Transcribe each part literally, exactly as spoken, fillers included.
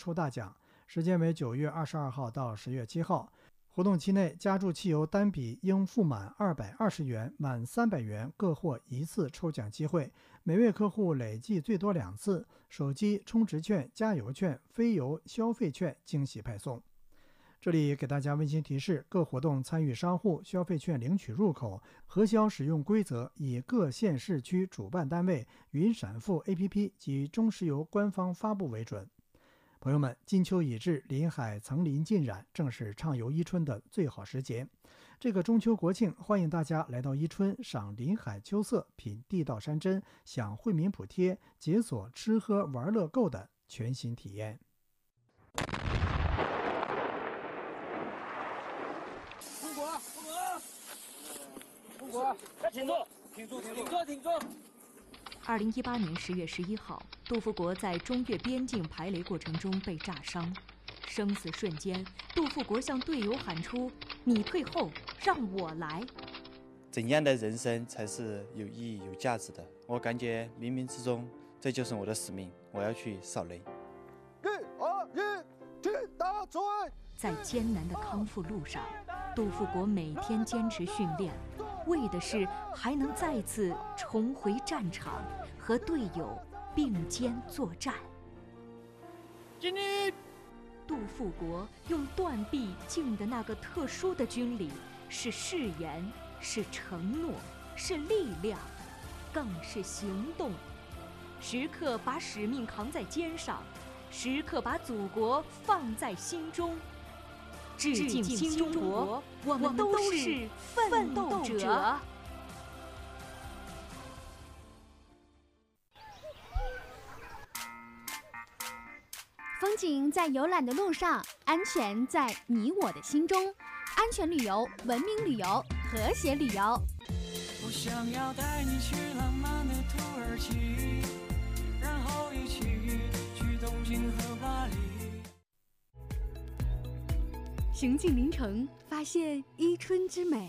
抽大奖，时间为九月二十二号到十月七号。活动期内，加注汽油单笔应付满二百二十元、满三百元各获一次抽奖机会，每位客户累计最多两次。手机充值券、加油券、非油消费券惊喜派送。这里给大家温馨提示：各活动参与商户消费券领取入口、核销使用规则以各县市区主办单位云闪付 A P P 及中石油官方发布为准。朋友们，金秋已至，林海层林尽染，正是畅游伊春的最好时节。这个中秋国庆，欢迎大家来到伊春，赏林海秋色，品地道山珍，享惠民补贴，解锁吃喝玩乐购的全新体验。 复国，复国，复国，再挺住，挺住，挺住，挺住。 二零一八年十月十一号，杜富国在中越边境排雷过程中被炸伤，生死瞬间，杜富国向队友喊出：“你退后，让我来。” 怎样的人生才是有意义、有价值的？我感觉冥冥之中，这就是我的使命，我要去扫雷。 一、二、一，去打追！ 在艰难的康复路上，杜富国每天坚持训练，为的是还能再次重回战场，和队友并肩作战。 敬礼！ 杜富国用断臂敬的那个特殊的军礼，是誓言，是承诺，是力量，更是行动。时刻把使命扛在肩上，时刻把祖国放在心中。致敬新中国，我们都是奋斗者。 风景在游览的路上，安全在你我的心中。安全旅游，文明旅游，和谐旅游。 我想要带你去浪漫的土耳其，然后一起去东京和巴黎。 行进临城，发现伊春之美。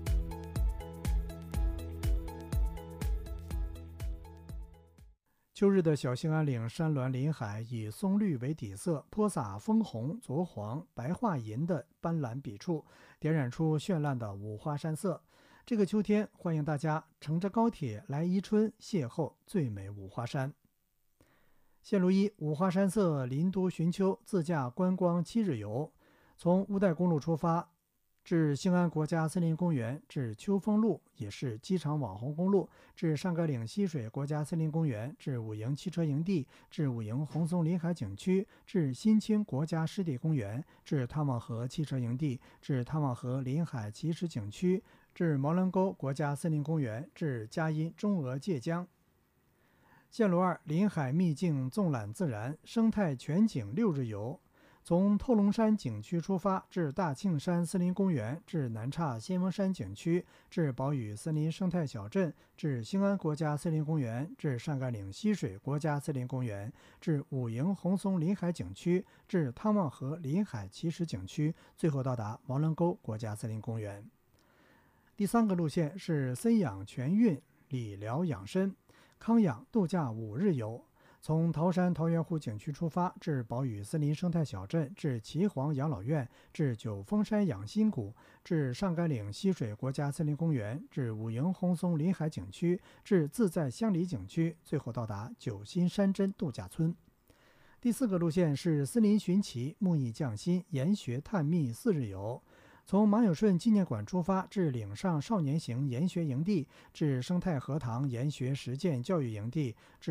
秋日的小兴安岭山峦林海以松绿为底色，泼洒枫红、左黄、白化银的斑斓笔触，点染出绚烂的五花山色。这个秋天，欢迎大家乘着高铁来伊春，邂逅最美五花山。线路一：五花山色林都寻秋，自驾观光七日游。从乌代公路出发，至兴安国家森林公园，至秋风路也是机场网红公路，至上甘岭溪水国家森林公园，至五营汽车营地，至五营红松林海景区，至新清国家湿地公园，至汤旺河汽车营地，至汤旺河林海奇石景区，至毛棱沟国家森林公园，至嘉荫中俄界江。线路二：林海秘境纵览自然生态全景六日游。从透龙山景区出发，至大庆山森林公园，至南岔仙翁山景区，至宝屿森林生态小镇，至兴安国家森林公园，至上甘岭溪水国家森林公园，至五营红松林海景区，至汤旺河林海奇石景区，最后到达毛棱沟国家森林公园。第三个路线是森养全运理疗养生康养度假五日游。从桃山桃源湖景区出发，至宝屿森林生态小镇，至岐黄养老院，至九峰山养心谷，至上甘岭溪水国家森林公园，至五营红松林海景区，至自在乡里景区，最后到达九新山珍度假村。第四个路线是森林寻奇木艺匠心研学探秘四日游。从马有顺纪念馆出发，至岭上少年行研学营地，至生态荷塘研学实践教育营地，至